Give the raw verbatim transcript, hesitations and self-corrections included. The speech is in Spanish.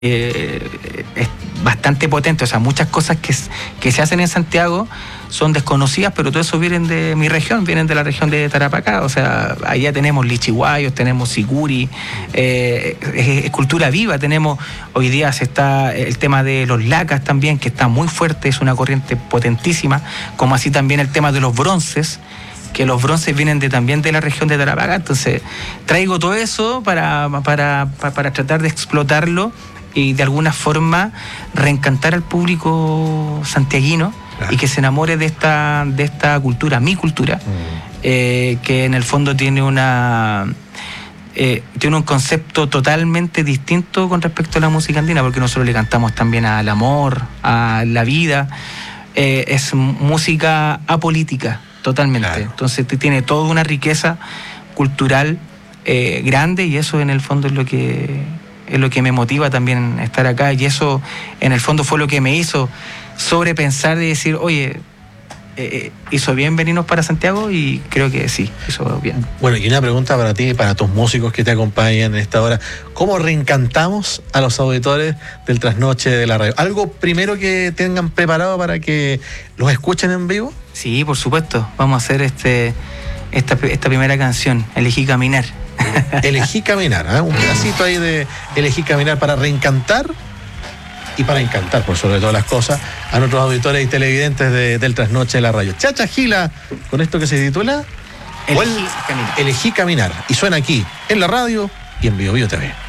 Eh, es bastante potente, o sea, muchas cosas que, que se hacen en Santiago son desconocidas, pero todo eso vienen de mi región, vienen de la región de Tarapacá, o sea, allá tenemos lichiguayos, tenemos sicuri, eh, es, es cultura viva, tenemos, hoy día se está el tema de los lacas también, que está muy fuerte, es una corriente potentísima, como así también el tema de los bronces, que los bronces vienen de, también de la región de Tarapacá, entonces traigo todo eso para, para, para, para tratar de explotarlo y de alguna forma reencantar al público santiaguino, claro, y que se enamore de esta, de esta cultura, mi cultura, mm. eh, que en el fondo tiene una eh, tiene un concepto totalmente distinto con respecto a la música andina, porque nosotros le cantamos también al amor, a la vida, eh, es música apolítica totalmente, claro. Entonces tiene toda una riqueza cultural eh, grande, y eso en el fondo es lo que es lo que me motiva también estar acá, y eso en el fondo fue lo que me hizo sobrepensar de decir, oye, eh, hizo bien venirnos para Santiago, y creo que sí, hizo bien. Bueno, y una pregunta para ti, para tus músicos que te acompañan en esta hora, ¿cómo reencantamos a los auditores del Trasnoche de la radio? ¿Algo primero que tengan preparado para que los escuchen en vivo? Sí, por supuesto, vamos a hacer este esta, esta primera canción, Elegí Caminar. Elegí Caminar, ¿eh? Un pedacito ahí de Elegí Caminar para reencantar y para encantar, por sobre todas las cosas, a nuestros auditores y televidentes de, del Trasnoche de la radio. Chacha Gila, con esto que se titula Elegí Caminar. Elegí Caminar. Y suena aquí, en la radio y en Bio Bio T V.